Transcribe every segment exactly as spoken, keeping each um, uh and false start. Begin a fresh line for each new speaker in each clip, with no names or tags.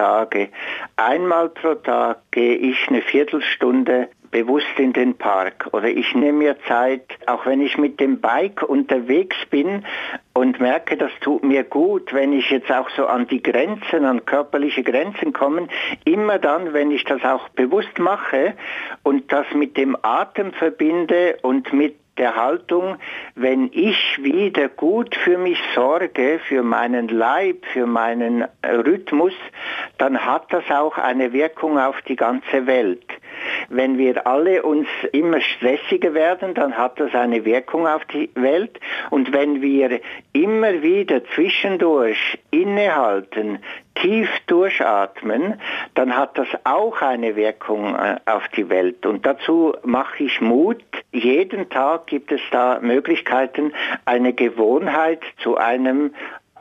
sage, einmal pro Tag gehe ich eine Viertelstunde bewusst in den Park oder ich nehme mir Zeit, auch wenn ich mit dem Bike unterwegs bin und merke, das tut mir gut, wenn ich jetzt auch so an die Grenzen, an körperliche Grenzen komme, immer dann, wenn ich das auch bewusst mache und das mit dem Atem verbinde und mit der Haltung, wenn ich wieder gut für mich sorge, für meinen Leib, für meinen Rhythmus, dann hat das auch eine Wirkung auf die ganze Welt. Wenn wir alle uns immer stressiger werden, dann hat das eine Wirkung auf die Welt. Und wenn wir immer wieder zwischendurch innehalten, tief durchatmen, dann hat das auch eine Wirkung auf die Welt. Und dazu mache ich Mut. Jeden Tag gibt es da Möglichkeiten, eine Gewohnheit zu einem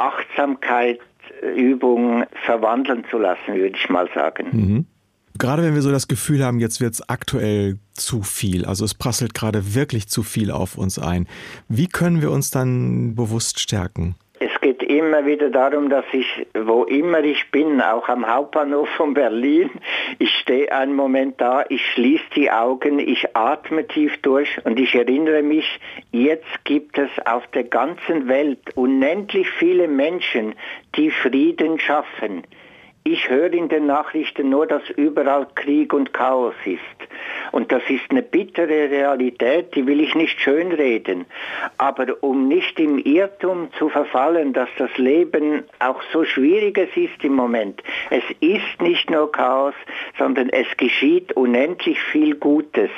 Achtsamkeitsübung verwandeln zu lassen, würde ich mal sagen.
Mhm. Gerade wenn wir so das Gefühl haben, jetzt wird es aktuell zu viel, also es prasselt gerade wirklich zu viel auf uns ein. Wie können wir uns dann bewusst stärken?
Es geht immer wieder darum, dass ich, wo immer ich bin, auch am Hauptbahnhof von Berlin, ich stehe einen Moment da, ich schließe die Augen, ich atme tief durch und ich erinnere mich, jetzt gibt es auf der ganzen Welt unendlich viele Menschen, die Frieden schaffen. Ich höre in den Nachrichten nur, dass überall Krieg und Chaos ist. Und das ist eine bittere Realität, die will ich nicht schönreden. Aber um nicht im Irrtum zu verfallen, dass das Leben auch so schwierig es ist im Moment. Es ist nicht nur Chaos, sondern es geschieht unendlich viel Gutes.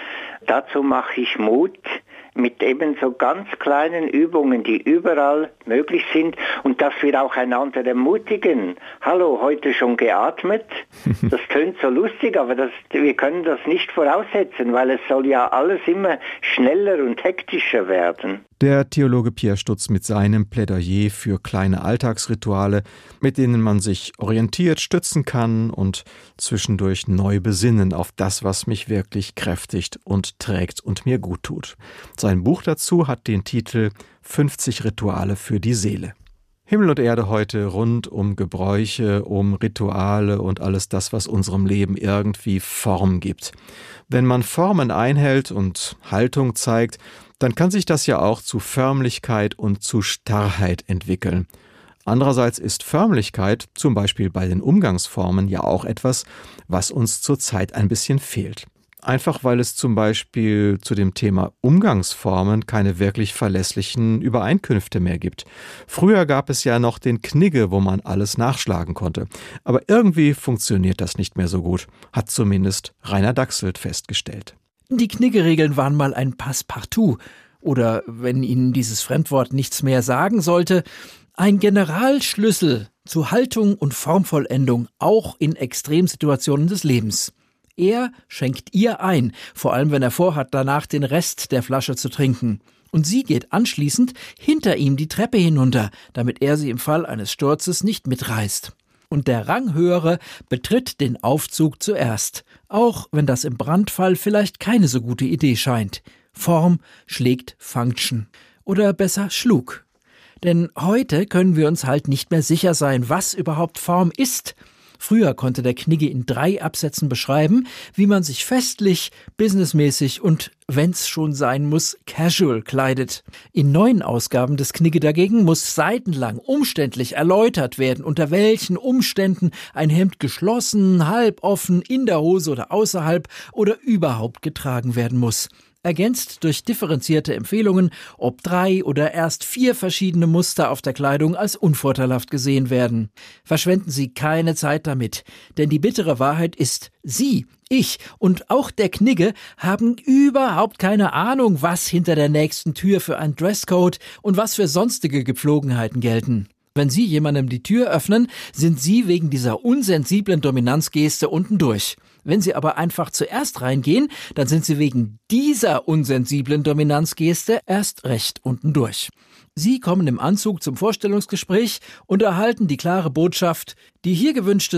Dazu mache ich Mut. Mit eben so ganz kleinen Übungen, die überall möglich sind und dass wir auch einander ermutigen. Hallo, heute schon geatmet? Das tönt so lustig, aber das, wir können das nicht voraussetzen, weil es soll ja alles immer schneller und hektischer werden.
Der Theologe Pierre Stutz mit seinem Plädoyer für kleine Alltagsrituale, mit denen man sich orientiert, stützen kann und zwischendurch neu besinnen auf das, was mich wirklich kräftigt und trägt und mir gut tut. Sein Buch dazu hat den Titel fünfzig Rituale für die Seele. Himmel und Erde heute rund um Gebräuche, um Rituale und alles das, was unserem Leben irgendwie Form gibt. Wenn man Formen einhält und Haltung zeigt, dann kann sich das ja auch zu Förmlichkeit und zu Starrheit entwickeln. Andererseits ist Förmlichkeit, zum Beispiel bei den Umgangsformen, ja auch etwas, was uns zurzeit ein bisschen fehlt. Einfach weil es zum Beispiel zu dem Thema Umgangsformen keine wirklich verlässlichen Übereinkünfte mehr gibt. Früher gab es ja noch den Knigge, wo man alles nachschlagen konnte. Aber irgendwie funktioniert das nicht mehr so gut, hat zumindest Rainer Dachselt festgestellt.
Die Knigge-Regeln waren mal ein Passepartout. Oder, wenn Ihnen dieses Fremdwort nichts mehr sagen sollte, ein Generalschlüssel zu Haltung und Formvollendung, auch in Extremsituationen des Lebens. Er schenkt ihr ein, vor allem wenn er vorhat, danach den Rest der Flasche zu trinken. Und sie geht anschließend hinter ihm die Treppe hinunter, damit er sie im Fall eines Sturzes nicht mitreißt. Und der Ranghöhere betritt den Aufzug zuerst, auch wenn das im Brandfall vielleicht keine so gute Idee scheint. Form schlägt Function. Oder besser schlug. Denn heute können wir uns halt nicht mehr sicher sein, was überhaupt Form ist. Früher konnte der Knigge in drei Absätzen beschreiben, wie man sich festlich, businessmäßig und, wenn's schon sein muss, casual kleidet. In neuen Ausgaben des Knigge dagegen muss seitenlang umständlich erläutert werden, unter welchen Umständen ein Hemd geschlossen, halboffen, in der Hose oder außerhalb oder überhaupt getragen werden muss. Ergänzt durch differenzierte Empfehlungen, ob drei oder erst vier verschiedene Muster auf der Kleidung als unvorteilhaft gesehen werden. Verschwenden Sie keine Zeit damit, denn die bittere Wahrheit ist, Sie, ich und auch der Knigge haben überhaupt keine Ahnung, was hinter der nächsten Tür für ein Dresscode und was für sonstige Gepflogenheiten gelten. Wenn Sie jemandem die Tür öffnen, sind Sie wegen dieser unsensiblen Dominanzgeste unten durch. Wenn Sie aber einfach zuerst reingehen, dann sind Sie wegen dieser unsensiblen Dominanzgeste erst recht unten durch. Sie kommen im Anzug zum Vorstellungsgespräch und erhalten die klare Botschaft, die hier gewünschte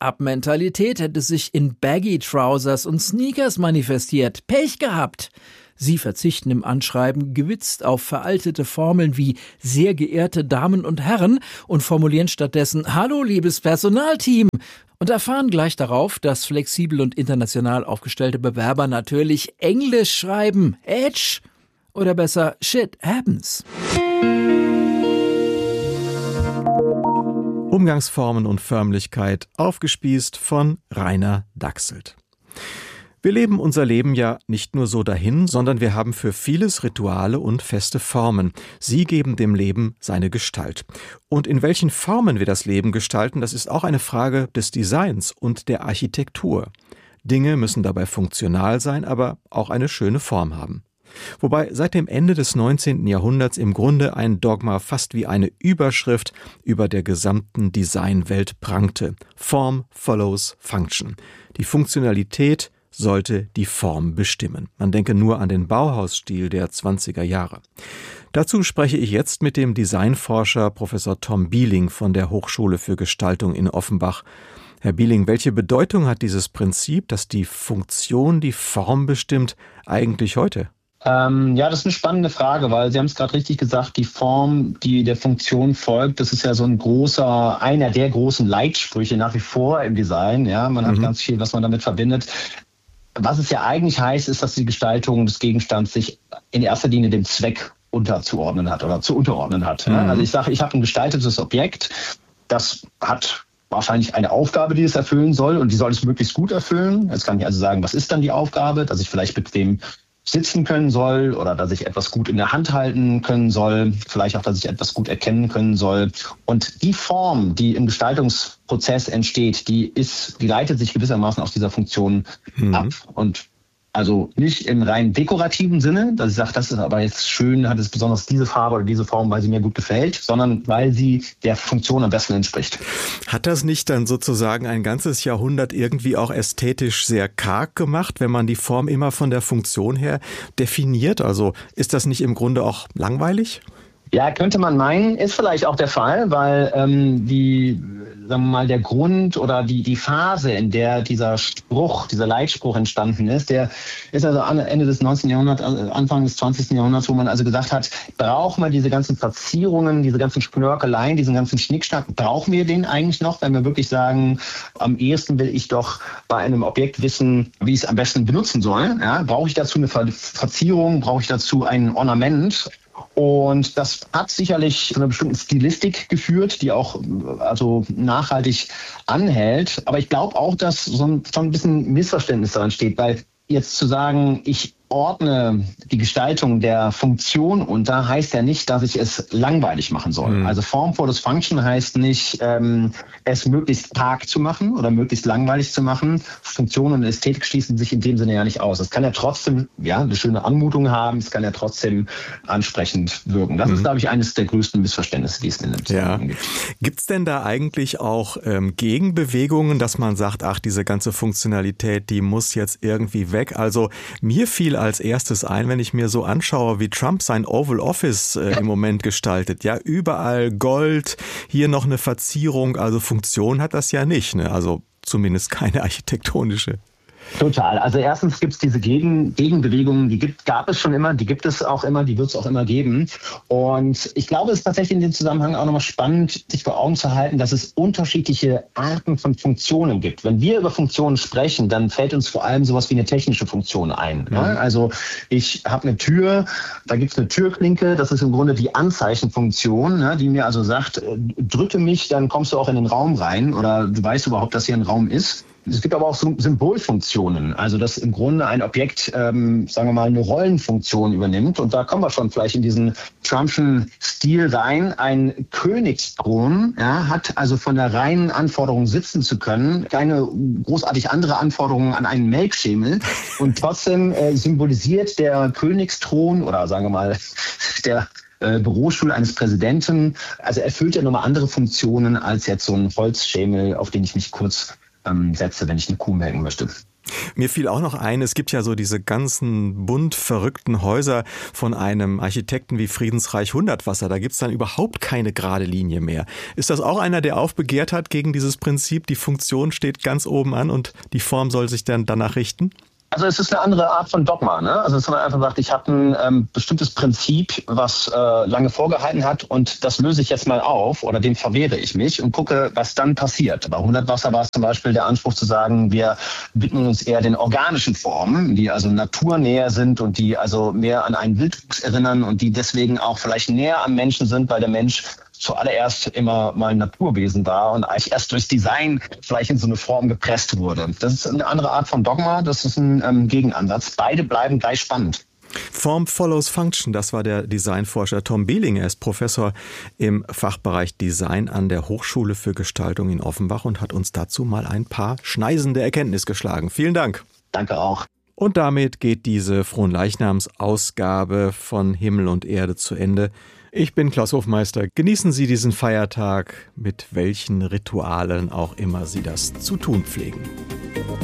Start-up-Mentalität hätte sich in Baggy-Trousers und Sneakers manifestiert. Pech gehabt! Sie verzichten im Anschreiben gewitzt auf veraltete Formeln wie sehr geehrte Damen und Herren und formulieren stattdessen Hallo, liebes Personalteam und erfahren gleich darauf, dass flexibel und international aufgestellte Bewerber natürlich Englisch schreiben. Edge oder besser Shit happens.
Umgangsformen und Förmlichkeit, aufgespießt von Rainer Dachselt. Wir leben unser Leben ja nicht nur so dahin, sondern wir haben für vieles Rituale und feste Formen. Sie geben dem Leben seine Gestalt. Und in welchen Formen wir das Leben gestalten, das ist auch eine Frage des Designs und der Architektur. Dinge müssen dabei funktional sein, aber auch eine schöne Form haben. Wobei seit dem Ende des neunzehnten Jahrhunderts im Grunde ein Dogma fast wie eine Überschrift über der gesamten Designwelt prangte. Form follows function. Die Funktionalität sollte die Form bestimmen. Man denke nur an den Bauhausstil der zwanziger Jahre. Dazu spreche ich jetzt mit dem Designforscher Professor Tom Bieling von der Hochschule für Gestaltung in Offenbach. Herr Bieling, welche Bedeutung hat dieses Prinzip, dass die Funktion die Form bestimmt, eigentlich heute?
Ähm, ja, das ist eine spannende Frage, weil Sie haben es gerade richtig gesagt, die Form, die der Funktion folgt, das ist ja so ein großer, einer der großen Leitsprüche nach wie vor im Design. Ja, man mhm. hat ganz viel, was man damit verbindet. Was es ja eigentlich heißt, ist, dass die Gestaltung des Gegenstands sich in erster Linie dem Zweck unterzuordnen hat oder zu unterordnen hat. Mhm. Ja, also ich sage, ich habe ein gestaltetes Objekt, das hat wahrscheinlich eine Aufgabe, die es erfüllen soll und die soll es möglichst gut erfüllen. Jetzt kann ich also sagen, was ist dann die Aufgabe, dass ich vielleicht bequem sitzen können soll oder dass ich etwas gut in der Hand halten können soll, vielleicht auch, dass ich etwas gut erkennen können soll. Und die Form, die im Gestaltungsprozess entsteht, die ist, die leitet sich gewissermaßen aus dieser Funktion mhm. ab. Und also nicht im rein dekorativen Sinne, dass ich sage, das ist aber jetzt schön, hat es besonders diese Farbe oder diese Form, weil sie mir gut gefällt, sondern weil sie der Funktion am besten entspricht.
Hat das nicht dann sozusagen ein ganzes Jahrhundert irgendwie auch ästhetisch sehr karg gemacht, wenn man die Form immer von der Funktion her definiert? Also ist das nicht im Grunde auch langweilig?
Ja, könnte man meinen, ist vielleicht auch der Fall, weil ähm, die, sagen wir mal, der Grund oder die die Phase, in der dieser Spruch, dieser Leitspruch entstanden ist, der ist also Ende des neunzehnten Jahrhunderts, Anfang des zwanzigsten Jahrhunderts, wo man also gesagt hat, brauchen wir diese ganzen Verzierungen, diese ganzen Schnörkeleien, diesen ganzen Schnickschnack, brauchen wir den eigentlich noch, wenn wir wirklich sagen, am ehesten will ich doch bei einem Objekt wissen, wie ich es am besten benutzen soll. Ja, brauche ich dazu eine Verzierung, brauche ich dazu ein Ornament? Und das hat sicherlich zu einer bestimmten Stilistik geführt, die auch also nachhaltig anhält. Aber ich glaube auch, dass so ein, schon ein bisschen Missverständnis daran steht, weil jetzt zu sagen, ich ordne die Gestaltung der Funktion unter, heißt ja nicht, dass ich es langweilig machen soll. Mhm. Also Form follows Function heißt nicht, ähm, es möglichst karg zu machen oder möglichst langweilig zu machen. Funktion und Ästhetik schließen sich in dem Sinne ja nicht aus. Es kann ja trotzdem ja eine schöne Anmutung haben, es kann ja trotzdem ansprechend wirken. Das mhm. ist, glaube ich, eines der größten Missverständnisse, die es in dem Zusammenhang gibt.
Gibt es denn da eigentlich auch ähm, Gegenbewegungen, dass man sagt, ach, diese ganze Funktionalität, die muss jetzt irgendwie weg? Also mir fiel als erstes ein, wenn ich mir so anschaue, wie Trump sein Oval Office äh, im Moment gestaltet. Ja, überall Gold, hier noch eine Verzierung, also Funktion hat das ja nicht, ne? Also zumindest keine architektonische.
Total. Also erstens gibt es diese Gegen, Gegenbewegungen, die gibt, gab es schon immer, die gibt es auch immer, die wird es auch immer geben. Und ich glaube, es ist tatsächlich in dem Zusammenhang auch nochmal spannend, sich vor Augen zu halten, dass es unterschiedliche Arten von Funktionen gibt. Wenn wir über Funktionen sprechen, dann fällt uns vor allem sowas wie eine technische Funktion ein. Mhm. Ja? Also ich habe eine Tür, da gibt es eine Türklinke, das ist im Grunde die Anzeichenfunktion, ne, die mir also sagt, drücke mich, dann kommst du auch in den Raum rein oder du weißt überhaupt, dass hier ein Raum ist. Es gibt aber auch so Symbolfunktionen, also dass im Grunde ein Objekt, ähm, sagen wir mal, eine Rollenfunktion übernimmt. Und da kommen wir schon vielleicht in diesen Trumpschen Stil rein. Ein Königsthron ja, hat also von der reinen Anforderung, sitzen zu können, keine großartig andere Anforderungen an einen Melkschemel. Und trotzdem äh, symbolisiert der Königsthron oder sagen wir mal der Bürostuhl eines Präsidenten, also erfüllt er nochmal andere Funktionen als jetzt so ein Holzschemel, auf den ich mich kurz ähm, setze, wenn ich eine Kuh melken möchte.
Mir fiel auch noch ein, es gibt ja so diese ganzen bunt verrückten Häuser von einem Architekten wie Friedensreich Hundertwasser. Da gibt's dann überhaupt keine gerade Linie mehr. Ist das auch einer, der aufbegehrt hat gegen dieses Prinzip, die Funktion steht ganz oben an und die Form soll sich dann danach richten?
Also es ist eine andere Art von Dogma, ne? Also dass man einfach sagt, ich habe ein ähm, bestimmtes Prinzip, was äh, lange vorgehalten hat und das löse ich jetzt mal auf oder dem verwehre ich mich und gucke, was dann passiert. Bei hundert Wasser war es zum Beispiel der Anspruch zu sagen, wir widmen uns eher den organischen Formen, die also naturnäher sind und die also mehr an einen Wildwuchs erinnern und die deswegen auch vielleicht näher am Menschen sind, weil der Mensch zuallererst immer mal ein Naturwesen war und eigentlich erst durchs Design vielleicht in so eine Form gepresst wurde. Das ist eine andere Art von Dogma, das ist ein ähm, Gegenansatz. Beide bleiben gleich spannend.
Form follows Function, das war der Designforscher Tom Behling. Er ist Professor im Fachbereich Design an der Hochschule für Gestaltung in Offenbach und hat uns dazu mal ein paar schneisende Erkenntnisse geschlagen. Vielen Dank.
Danke auch.
Und damit geht diese Fronleichnams-Ausgabe von Himmel und Erde zu Ende. Ich bin Klaus Hofmeister. Genießen Sie diesen Feiertag, mit welchen Ritualen auch immer Sie das zu tun pflegen.